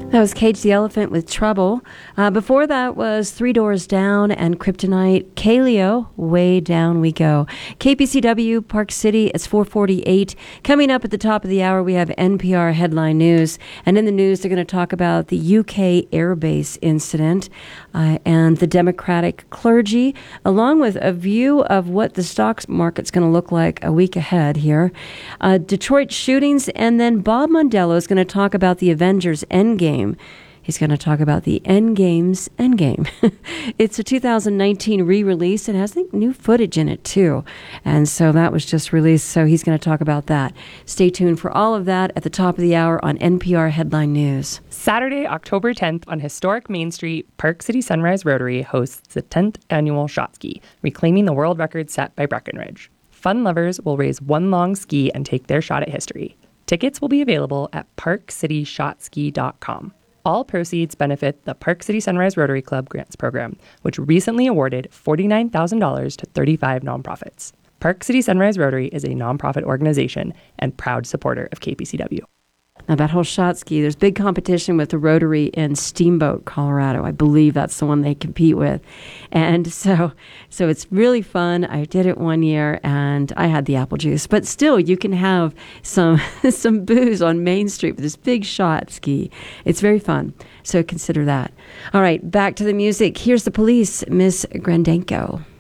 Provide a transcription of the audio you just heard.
That was Cage the Elephant with Trouble. Before that was Three Doors Down and Kryptonite. Kaleo, Way Down We Go. KPCW, Park City, it's 4:48. Coming up at the top of the hour, we have NPR Headline News. And in the news, they're going to talk about the UK airbase incident and the Democratic clergy, along with a view of what the stock market's going to look like a week ahead here. Detroit shootings, and then Bob Mondello is going to talk about the Avengers Endgame. He's going to talk about the Endgame's Endgame. It's a 2019 re-release. It has, I think, new footage in it, too. And so that was just released, so he's going to talk about that. Stay tuned for all of that at the top of the hour on NPR Headline News. Saturday, October 10th, on historic Main Street, Park City Sunrise Rotary hosts the 10th annual Shot Ski, reclaiming the world record set by Breckenridge. Fun lovers will raise one long ski and take their shot at history. Tickets will be available at parkcityshotski.com. All proceeds benefit the Park City Sunrise Rotary Club Grants Program, which recently awarded $49,000 to 35 nonprofits. Park City Sunrise Rotary is a nonprofit organization and proud supporter of KPCW. Now, that whole shot ski, there's big competition with the Rotary in Steamboat, Colorado. I believe that's the one they compete with. And so it's really fun. I did it one year, and I had the apple juice. But still, you can have some booze on Main Street with this big shot ski. It's very fun. So consider that. All right, back to the music. Here's the Police, Miss Grandenko.